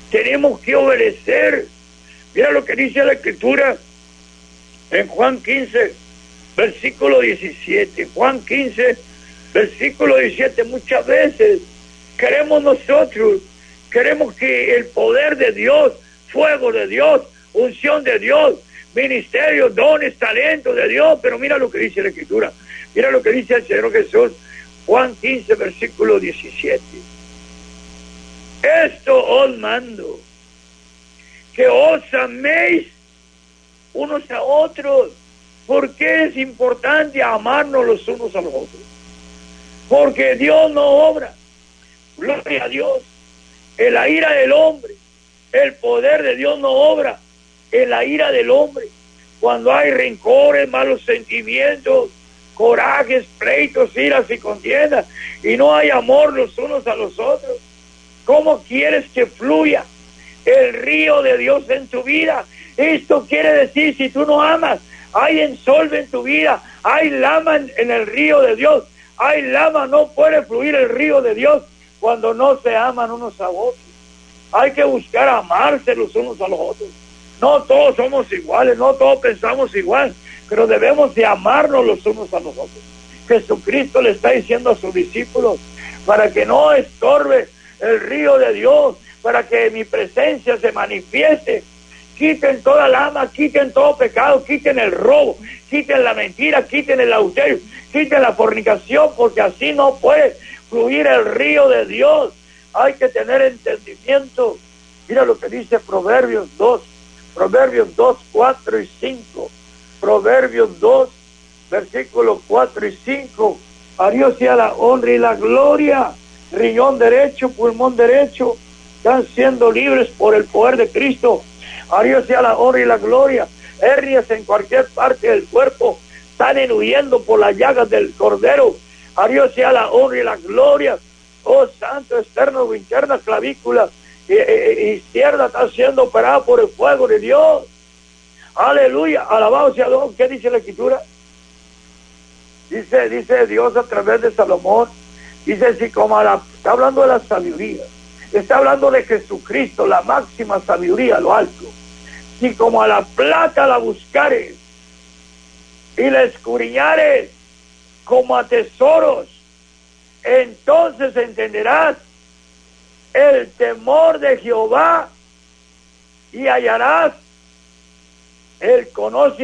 tenemos que obedecer. Mira lo que dice la Escritura en Juan 15, versículo 17. Juan 15, versículo 17. Muchas veces queremos que el poder de Dios, fuego de Dios, unción de Dios, ministerio, dones, talentos de Dios, pero mira lo que dice la Escritura. Mira lo que dice el Señor Jesús, Juan 15, versículo 17. Esto os mando, que os améis unos a otros. ¿Por qué es importante amarnos los unos a los otros? Porque Dios no obra, gloria a Dios, en la ira del hombre. El poder de Dios no obra en la ira del hombre. Cuando hay rencores, malos sentimientos, corajes, pleitos, iras y contiendas, y no hay amor los unos a los otros, ¿cómo quieres que fluya el río de Dios en tu vida? Esto quiere decir, si tú no amas, hay ensolve en tu vida, hay lama en el río de Dios, hay lama, no puede fluir el río de Dios cuando no se aman unos a otros. Hay que buscar amarse los unos a los otros. No todos somos iguales, no todos pensamos igual, pero debemos de amarnos los unos a los otros. Jesucristo le está diciendo a sus discípulos, para que no estorbe el río de Dios, para que mi presencia se manifieste. Quiten toda lama, quiten todo pecado, quiten el robo, quiten la mentira, quiten el adulterio, quiten la fornicación, porque así no puede fluir el río de Dios. Hay que tener entendimiento. Mira lo que dice Proverbios 2, 4 y 5. Proverbios 2, versículos 4 y 5. A Dios sea la honra y la gloria. Riñón derecho, pulmón derecho, están siendo libres por el poder de Cristo. A Dios sea la honra y la gloria. Hernias en cualquier parte del cuerpo están huyendo por las llagas del Cordero. A Dios sea la honra y la gloria. Oh santo, externo o interna, clavícula izquierda está siendo operada por el fuego de Dios. Aleluya, alabado sea Dios. ¿Qué dice la Escritura? Dice Dios a través de Salomón. Dice, si como está hablando de la sabiduría, está hablando de Jesucristo, la máxima sabiduría, lo alto. Si como a la plata la buscares y la escudriñares como a tesoros, entonces entenderás el temor de Jehová y hallarás el conocimiento